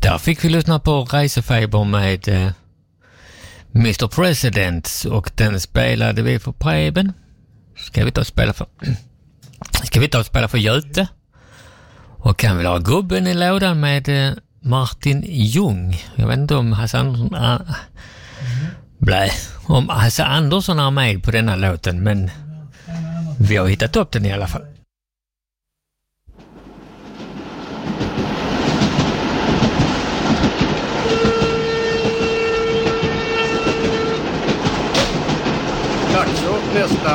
Där fick vi lyssna på Resefeber med Mr. President och den spelade vi för Preben. Ska vi ta och spela för Göte? Och kan vi ha Gubben i lådan med Martin Ljung. Jag vet inte om Hasse Andersson är med på denna låten, men vi har hittat upp den i alla fall. Tack så, nästa.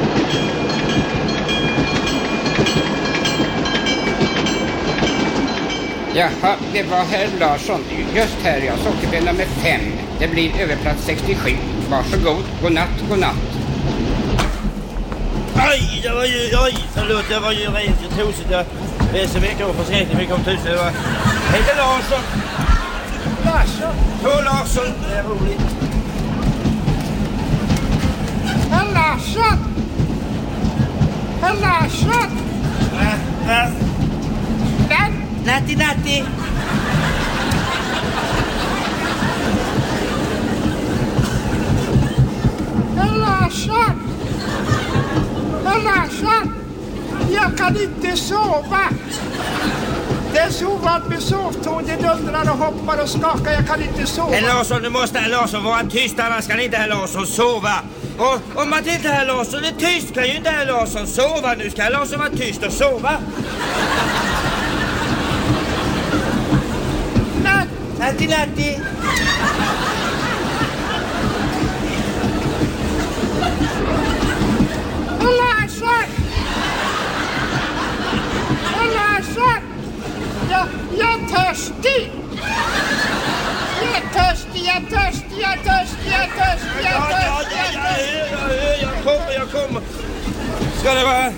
Jaha, det var herr Larsson. Just här, jag sockerbön nummer 5. Det blir överplats 67. Varsågod. God natt, god natt. Aj, det var ju, förlåt, det var ju rent tosigt. Jag är så mycket och förskräckligt mycket om tusen. Det var... Hej, det är Larsson. Larsson? Två Larsson. Det är roligt. Herr Larsson! Herr Larsson! Va? Natti. Herr Larsson! Jag kan inte sova. Det är sova med sovton, det dundrar och hoppar och skakar. Jag kan inte sova. Herr Larsson, nu måste herr Larsson vara tyst, annars kan inte herr Larsson sova. Och om man inte herr Larsson är tyst kan ju inte herr Larsson sova. Nu ska herr Larsson vara tyst och sova. Natti. Herr Larsson! Jag är törstig! Jag kommer. Ska det vara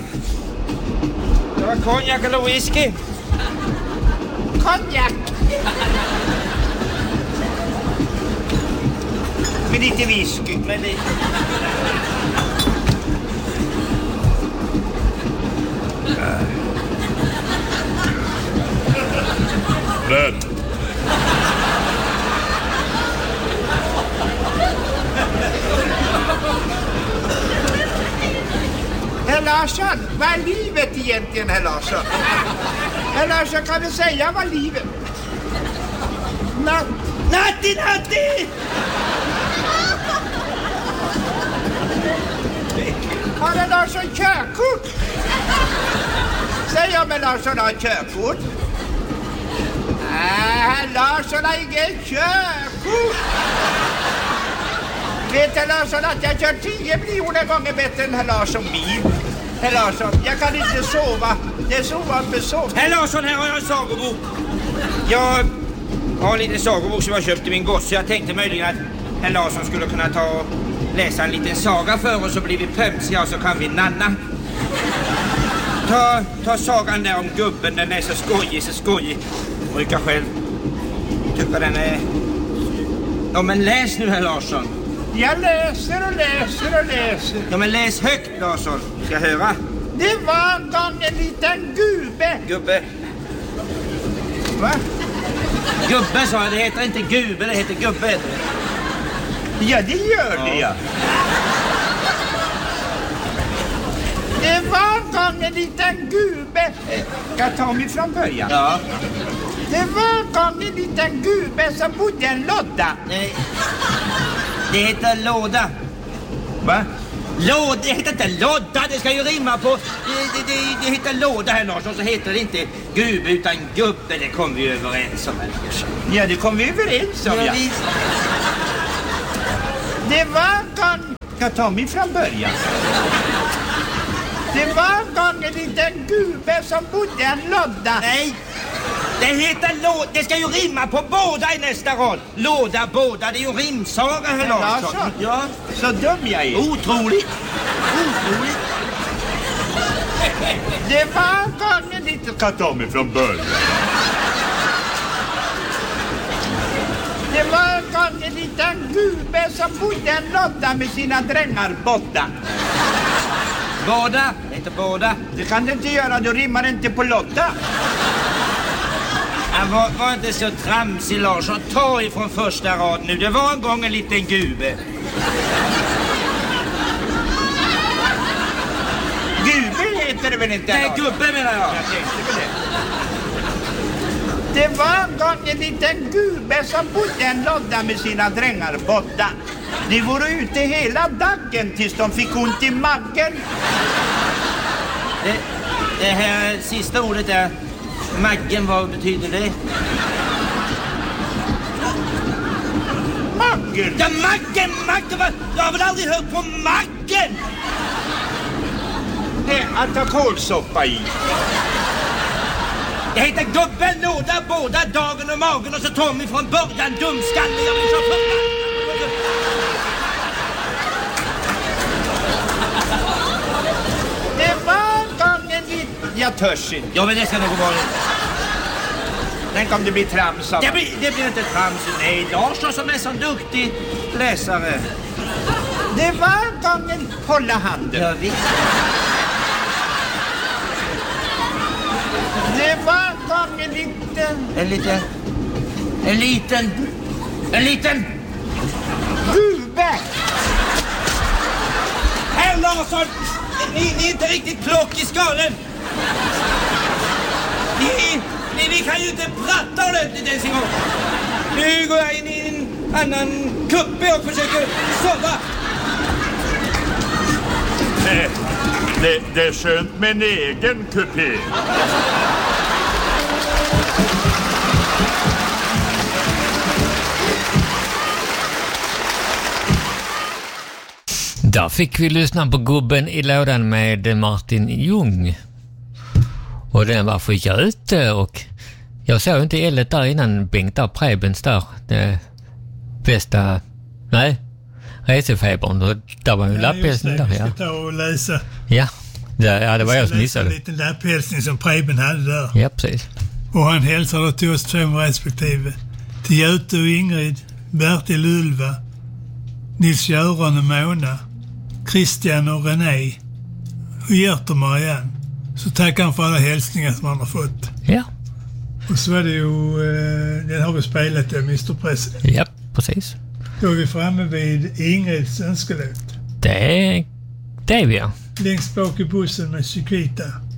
konjak eller whisky? Konjak! Med lite whisky. Bröd. Herr Larsson, vad är livet egentligen, herr Larsson? Herr Larsson, kan du säga vad livet? Natti! Har herr Larsson körkort? Säg om herr Larsson har körkort. Herr Larsson har ingen körkort. Vet herr Larsson att jag kör 10 miljoner gånger bättre än herr Larsson bil? Herr Larsson, jag kan inte sova. Det är sova med sov. Herr Larsson, här har jag en sagobok. Jag har en liten sagobok som jag köpt i min gosse. Jag tänkte möjligen att herr Larsson skulle kunna ta och läsa en liten saga för oss, så blir vi pömsiga och så kan vi nanna. Ta sagan där om gubben, den är så skojig. Brukar själv tycka den är... Ja, men läs nu, herr Larsson. Jag läser. Ja, men läs högt, Larsson. Ska jag höra? Det var en gång en liten Gubbe. Va? Gubbe, sa jag. Det heter inte gubbe, det heter gubbe. Ja, det gör det, ja. Det var en gång en liten gubbe. Ska jag ta mig från början? Ja. Det var en gång en liten gubbe som bodde i en låda. Nej. Det heter låda. Va? Låda, det heter inte låda, det ska ju rimma på... Det heter låda här, Larsson, så heter det inte gubbe utan gubbe. Det kom vi överens om. Ja, det kom vi överens om, ja. Det var en gång... Ska jag ta mig från början? Det var en gång en liten gubbe som bodde i en låda. Nej, det heter låda. Det ska ju rimma på båda i nästa rad. Låda, båda, det är ju rimsaga, herr Larsson. Ja, så dum jag är. Otroligt. Det var en gång en liten... Ska ta mig från början. Det var en gång en liten gubbe som bodde i en låda med sina drängar borta. Båda, det heter båda. Det kan du inte göra, du rimmar inte på låda. Ja, Var inte så tramsig, Larsson. Ta ifrån första rad nu. Det var en gång en liten gube. Gube heter det väl inte? Nej, gubbe menar jag. Jag tänkte på det. Det var en gång en liten gube som bodde en lodda med sina drängar borta. De vore ute hela dagen tills de fick ont i magen. Det här sista ordet där, maggen, vad betyder det? Maggen? Ja, maggen! Jag har väl aldrig hört på maggen! Det är att ta kålsoppa i. Jag heter gubben, låda båda dagen och magen och så Tommy från början, dumskallig. Jag blir så förbannad. Det var gången lite... Jag törs inte. Ja, men det ska nog vara... Tänk om det blir trams av... Det blir inte trams. Nej, Larsson som är så duktig läsare. Det var gången hålla handen. Ja, visst. Det var gången lite... En liten... Gube! Herr Larsson! Ni är inte riktigt klock i skallen. Ni kan ju inte prata ordentligt ens en gång. Nu går jag in i en annan kuppe och försöker sova. Det är skönt med en egen kupé. Där fick vi lyssna på Gubben i lådan med Martin Ljung. Och den var skickad ut och jag såg inte ellet där innan Bengt av Prebens där. Det bästa, nej, resefebern. Och där var ju lapphälsning där. Jag ska ta och läsa. Ja, det var jag som missade. En liten lapphälsning som Preben hade där. Ja, precis. Och han hälsar då till oss 5 respektive. Till Göte och Ingrid, Bertil Ulva, Nils-Göran och Mona, Christian och René och Gert och Marianne. Så tackar han för alla hälsningar som han har fått. Ja. Och så var det ju, den har vi spelat, Mr. President. Ja, precis. Då är vi framme vid Ingrids önskelåt. Det är vi, ja. Längst bak i bussen med Chiquita.